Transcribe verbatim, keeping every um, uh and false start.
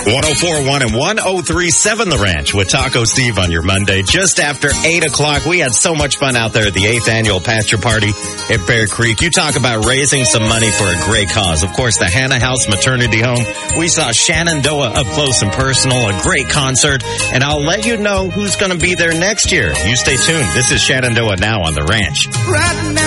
one oh four point one and one oh three point seven The Ranch with Taco Steve on your Monday. Just after eight o'clock, we had so much fun out there at the eighth Annual Pasture Party at Bear Creek. You talk about raising some money for a great cause. Of course, the Hannah House Maternity Home. We saw Shenandoah up close and personal, a great concert, and I'll let you know who's going to be there next year. You stay tuned. This is Shenandoah Now on The Ranch. Right now.